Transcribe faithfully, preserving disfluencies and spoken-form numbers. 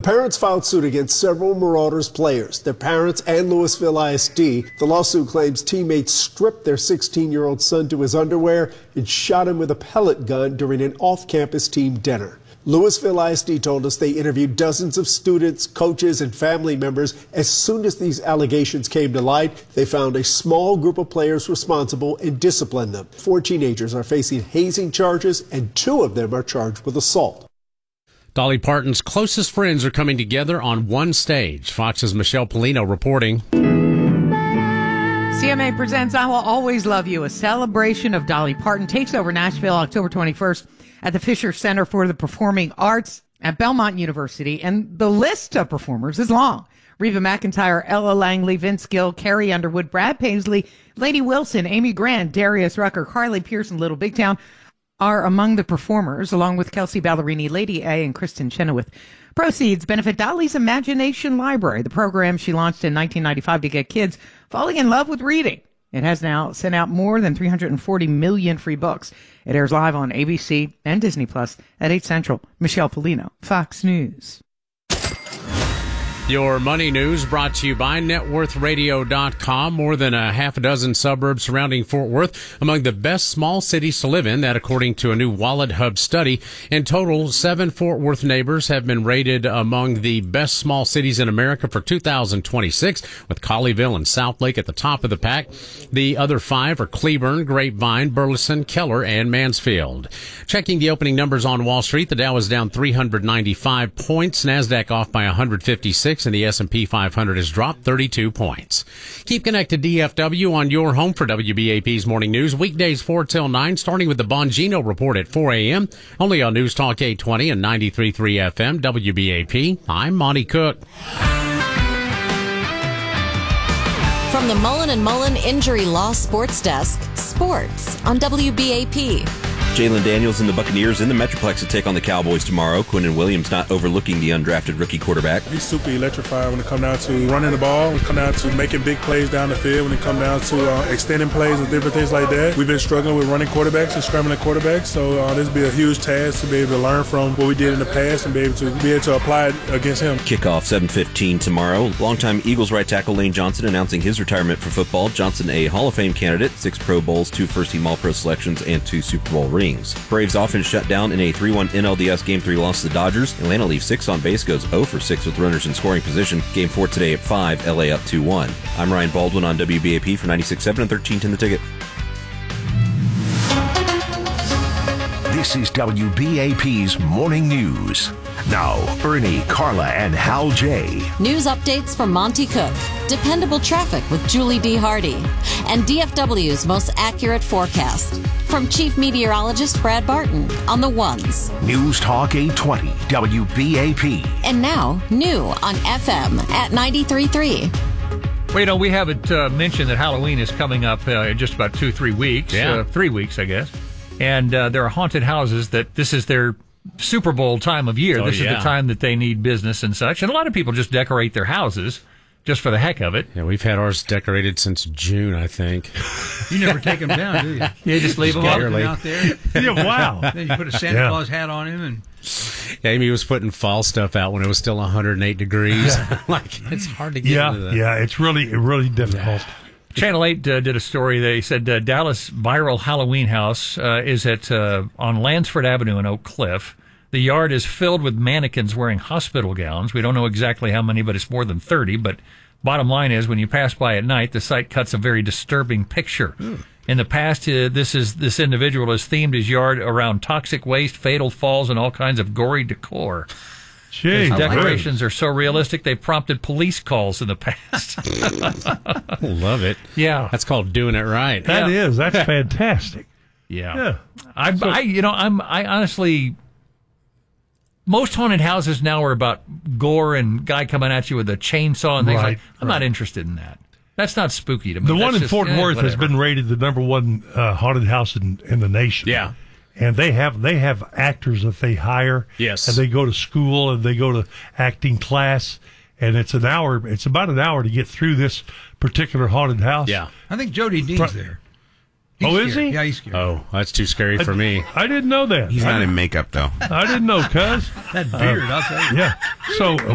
parents filed suit against several Marauders players, their parents, and Louisville I S D. The lawsuit claims teammates stripped their sixteen-year-old son to his underwear and shot him with a pellet gun during an off-campus team dinner. Louisville I S D told us they interviewed dozens of students, coaches, and family members. As soon as these allegations came to light, they found a small group of players responsible and disciplined them. Four teenagers are facing hazing charges, and two of them are charged with assault. Dolly Parton's closest friends are coming together on one stage. Fox's Michelle Polino reporting. C M A presents I Will Always Love You, a celebration of Dolly Parton, takes over Nashville October twenty-first at the Fisher Center for the Performing Arts at Belmont University. And the list of performers is long. Reba McEntire, Ella Langley, Vince Gill, Carrie Underwood, Brad Paisley, Lady Wilson, Amy Grant, Darius Rucker, Carly Pearson, Little Big Town are among the performers, along with Kelsey Ballerini, Lady A, and Kristen Chenoweth. Proceeds benefit Dolly's Imagination Library, the program she launched in nineteen ninety-five to get kids falling in love with reading. It has now sent out more than three hundred forty million free books. It airs live on A B C and Disney Plus at eight Central. Michelle Polino, Fox News. Your money news brought to you by net worth radio dot com. More than a half a dozen suburbs surrounding Fort Worth among the best small cities to live in. That according to a new Wallet Hub study. In total, seven Fort Worth neighbors have been rated among the best small cities in America for two thousand twenty-six, with Colleyville and Southlake at the top of the pack. The other five are Cleburne, Grapevine, Burleson, Keller, and Mansfield. Checking the opening numbers on Wall Street, the Dow is down three hundred ninety-five points, NASDAQ off by one hundred fifty-six, and the S and P five hundred has dropped thirty-two points. Keep connected D F W on your home for W B A P's Morning News, weekdays four till nine, starting with the Bongino Report at four a.m., only on News Talk eight twenty and ninety-three point three F M, W B A P. I'm Monty Cook. From the Mullen and Mullen Injury Law Sports Desk, sports on W B A P. Jalen Daniels and the Buccaneers in the Metroplex to take on the Cowboys tomorrow. Quinnen Williams not overlooking the undrafted rookie quarterback. He's super electrified when it comes down to running the ball, when it comes down to making big plays down the field, when it comes down to uh, extending plays and different things like that. We've been struggling with running quarterbacks and scrambling quarterbacks, so uh, this will be a huge task to be able to learn from what we did in the past and be able to be able to apply it against him. Kickoff seven fifteen tomorrow. Longtime Eagles right tackle Lane Johnson announcing his retirement for football. Johnson, a Hall of Fame candidate, six Pro Bowls, two first-team All-Pro selections, and two Super Bowl rings. Braves offense shut down in a three one N L D S Game three loss to the Dodgers. Atlanta leaves six on base, goes zero for six with runners in scoring position. Game four today at five, L A up two one. I'm Ryan Baldwin on W B A P for ninety-six point seven and thirteen ten The Ticket. This is W B A P's Morning News. Now, Ernie, Carla, and Hal J. News updates from Monty Cook, dependable traffic with Julie D. Hardy, and D F W's most accurate forecast. From Chief Meteorologist Brad Barton on the ones. News Talk eight twenty, W B A P. And now, new on F M at ninety-three point three. Well, you know, we haven't uh, mentioned that Halloween is coming up uh, in just about two, three weeks. Yeah. Uh, three weeks, I guess. And uh, there are haunted houses that this is their Super Bowl time of year. Oh, this yeah. is the time that they need business and such. And a lot of people just decorate their houses just for the heck of it. Yeah, we've had ours decorated since June, I think. You never take them down, do you? You just leave them Just up. get them out there. Yeah, wow. Then you put a Santa Yeah. Claus hat on him and... Amy was putting fall stuff out when it was still one hundred eight degrees. like, it's hard to get Yeah, into that. yeah, it's really, really difficult. Channel eight uh, did a story. They said uh, Dallas viral Halloween house uh, is at uh, on Lansford Avenue in Oak Cliff. The yard is filled with mannequins wearing hospital gowns. We don't know exactly how many, but it's more than thirty. But bottom line is, when you pass by at night, the site cuts a very disturbing picture. Mm. In the past, uh, this is this individual has themed his yard around toxic waste, fatal falls, and all kinds of gory decor. Jeez, His decorations are so realistic, they've prompted police calls in the past. Love it. Yeah. That's called doing it right. That Yeah. is. That's fantastic. Yeah. Yeah. I, So- I, you know, I'm, I honestly, most haunted houses now are about gore and guy coming at you with a chainsaw and things Right, like. I'm right. not interested in that. That's not spooky to me. The That's one in just, Fort eh, Worth has whatever. been rated the number one uh, haunted house in, in the nation. Yeah. And they have they have actors that they hire. Yes. And they go to school and they go to acting class. And it's an hour. It's about an hour to get through this particular haunted house. Yeah. I think Jody Dean's Pro- there. He's Oh, is scared. he? Yeah, he's scared. Oh, that's too scary for me. I didn't know that. He's I not didn't- in makeup, though. I didn't know, cuz. That beard, I'll tell you. Yeah. So